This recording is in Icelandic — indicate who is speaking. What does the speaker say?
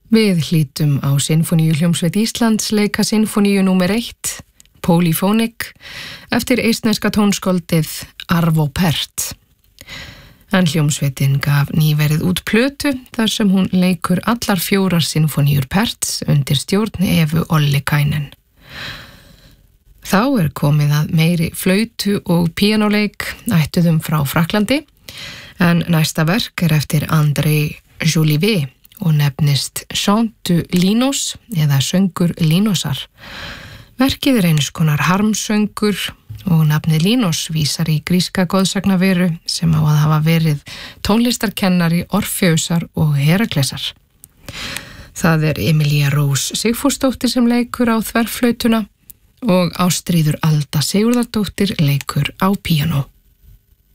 Speaker 1: Við hlítum á Sinfóníuhljómsveit Íslands leika Sinfóníu númer 1, Polyphonic, eftir eistneska tónskáldið Arvo Pärt. En hljómsveitin gaf nýverið út plötu þar sem hún leikur allar 4 sinfóníur Pärts undir stjórn Evu Ollikainen. Þá komið að meiri flautu og píanóleik ættuðum frá Frakklandi, en næsta verk eftir André Jolivet og nefnist Chant de Linos eða Söngur Línosar. Verkið eins konar harmsöngur og nafnið Línos vísar í gríska goðsagnaveru sem á að hafa verið tónlistarkennari Orfeusar og Heraklesar. Það Emilia Rós Sigfúsdóttir sem leikur á þverflautuna og Ástríður Alda Sigurðardóttir leikur á píanó.